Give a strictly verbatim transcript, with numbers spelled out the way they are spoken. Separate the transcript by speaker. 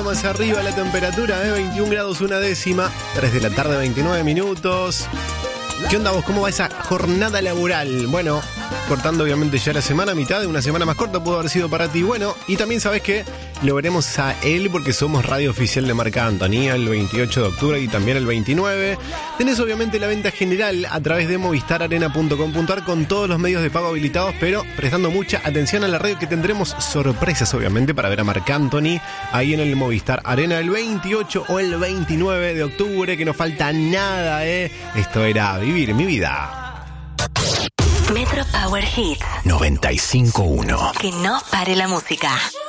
Speaker 1: poquito más arriba la temperatura, ¿eh? veintiún grados una décima, tres de la tarde, veintinueve minutos. ¿Qué onda vos? ¿Cómo va esa jornada laboral? Bueno, cortando obviamente ya la semana, mitad de una semana más corta pudo haber sido para ti. Bueno, y también sabés que lo veremos a él porque somos radio oficial de Marc Anthony el veintiocho de octubre y también el veintinueve. Tenés obviamente la venta general a través de movistar arena punto com punto a r con todos los medios de pago habilitados, pero prestando mucha atención a la radio que tendremos sorpresas obviamente para ver a Marc Anthony ahí en el Movistar Arena el veintiocho o el veintinueve de octubre, que no falta nada, ¿eh? Esto era Vivir mi vida.
Speaker 2: Metro Power Hits
Speaker 3: noventa y cinco punto uno.
Speaker 2: Que no pare la música.